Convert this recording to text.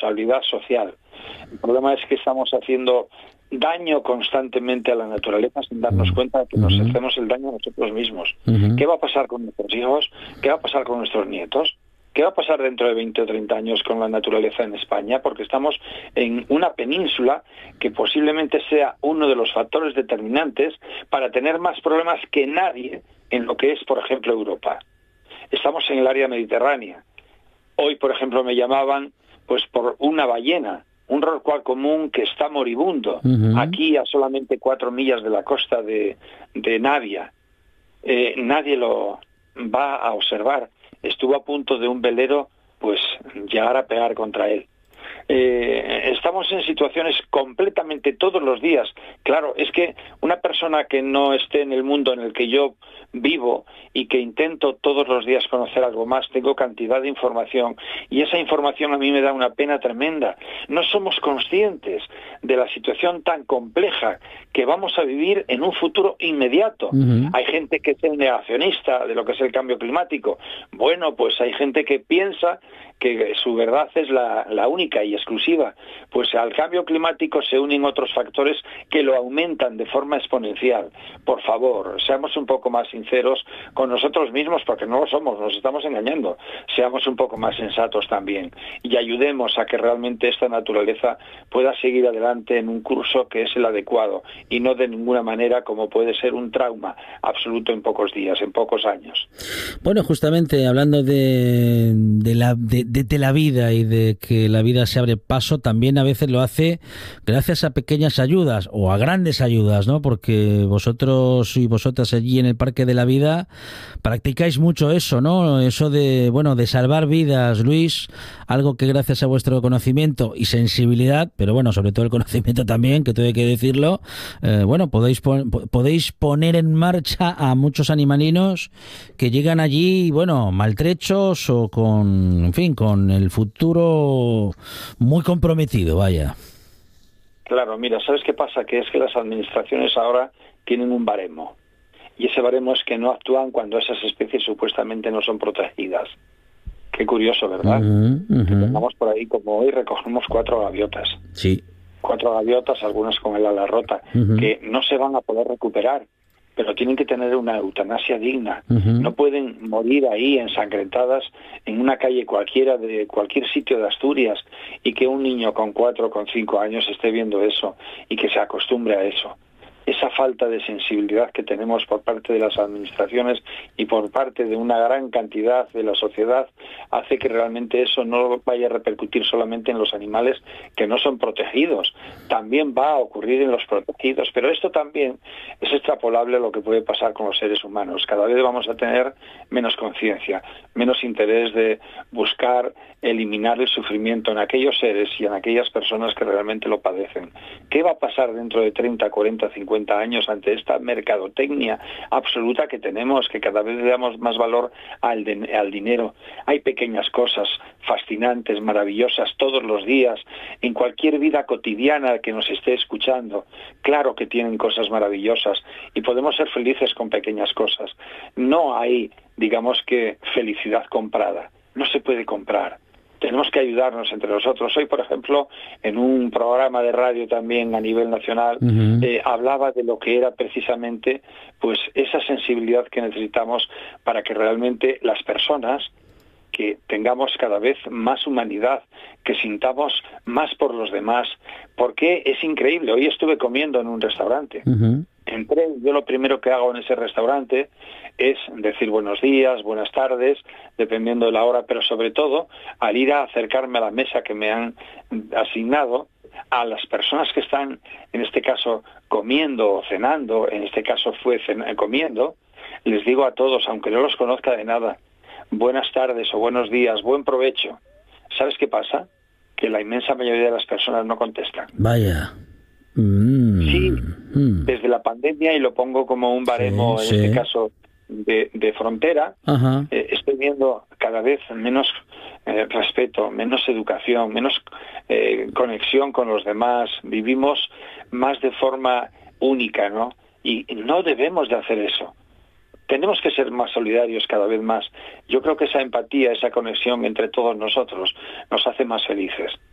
responsabilidad social. El problema es que estamos haciendo daño constantemente a la naturaleza sin darnos cuenta de que nos hacemos el daño a nosotros mismos. ¿Qué va a pasar con nuestros hijos? ¿Qué va a pasar con nuestros nietos? ¿Qué va a pasar dentro de 20 o 30 años con la naturaleza en España? Porque estamos en una península que posiblemente sea uno de los factores determinantes para tener más problemas que nadie en lo que es, por ejemplo, Europa. Estamos en el área mediterránea. Hoy, por ejemplo, me llamaban pues por una ballena, un rorcual común que está moribundo, aquí a solamente 4 millas de la costa de Navia. Nadie lo va a observar. Estuvo a punto de un velero pues llegar a pegar contra él. Estamos en situaciones completamente todos los días. Claro, es que una persona que no esté en el mundo en el que yo vivo y que intento todos los días conocer algo más, tengo cantidad de información y esa información a mí me da una pena tremenda. No somos conscientes de la situación tan compleja que vamos a vivir en un futuro inmediato. Hay gente que es el negacionista de lo que es el cambio climático. Bueno, pues hay gente que piensa que su verdad es la única y exclusiva. Pues al cambio climático se unen otros factores que lo aumentan de forma exponencial. Por favor, seamos un poco más sinceros con nosotros mismos, porque no lo somos, nos estamos engañando. Seamos un poco más sensatos también y ayudemos a que realmente esta naturaleza pueda seguir adelante en un curso que es el adecuado y no de ninguna manera como puede ser un trauma absoluto en pocos días, en pocos años. Bueno, justamente hablando de la vida y de que la vida se abre paso, también a veces lo hace gracias a pequeñas ayudas o a grandes ayudas, ¿no? Porque vosotros y vosotras allí en el Parque de la Vida practicáis mucho eso, ¿no? Eso de salvar vidas, Luis, algo que gracias a vuestro conocimiento y sensibilidad, pero bueno, sobre todo el conocimiento también, que todo hay que decirlo, podéis poner en marcha a muchos animalinos que llegan allí, bueno, maltrechos o con el futuro muy comprometido, vaya. Claro, mira, ¿sabes qué pasa? Que es que las administraciones ahora tienen un baremo. Y ese baremo es que no actúan cuando esas especies supuestamente no son protegidas. Qué curioso, ¿verdad? Que tengamos por ahí, como hoy recogemos 4 gaviotas. Sí. 4 gaviotas, algunas con el ala rota, que no se van a poder recuperar, pero tienen que tener una eutanasia digna. No pueden morir ahí ensangrentadas en una calle cualquiera de cualquier sitio de Asturias y que un niño con 4 o con 5 años esté viendo eso y que se acostumbre a eso. Esa falta de sensibilidad que tenemos por parte de las administraciones y por parte de una gran cantidad de la sociedad hace que realmente eso no vaya a repercutir solamente en los animales que no son protegidos. También va a ocurrir en los protegidos, pero esto también es extrapolable a lo que puede pasar con los seres humanos. Cada vez vamos a tener menos conciencia, menos interés de buscar eliminar el sufrimiento en aquellos seres y en aquellas personas que realmente lo padecen. ¿Qué va a pasar dentro de 30, 40, 50 años ante esta mercadotecnia absoluta que tenemos, que cada vez le damos más valor al dinero? Hay pequeñas cosas fascinantes, maravillosas, todos los días, en cualquier vida cotidiana que nos esté escuchando. Claro que tienen cosas maravillosas y podemos ser felices con pequeñas cosas. No hay, digamos que, felicidad comprada. No se puede comprar. Tenemos que ayudarnos entre nosotros. Hoy, por ejemplo, en un programa de radio también a nivel nacional, hablaba de lo que era precisamente pues esa sensibilidad que necesitamos para que realmente las personas que tengamos cada vez más humanidad, que sintamos más por los demás, porque es increíble. Hoy estuve comiendo en un restaurante. Entré, yo lo primero que hago en ese restaurante es decir buenos días, buenas tardes, dependiendo de la hora, pero sobre todo al ir a acercarme a la mesa que me han asignado, a las personas que están, en este caso, comiendo o cenando, en este caso fue comiendo, les digo a todos, aunque no los conozca de nada, buenas tardes o buenos días, buen provecho. ¿Sabes qué pasa? Que la inmensa mayoría de las personas no contestan. Vaya. Sí, desde la pandemia, y lo pongo como un baremo, en este caso de frontera, estoy viendo cada vez menos respeto, menos educación, menos conexión con los demás. Vivimos más de forma única, ¿no? Y no debemos de hacer eso. Tenemos que ser más solidarios cada vez más. Yo creo que esa empatía, esa conexión entre todos nosotros nos hace más felices.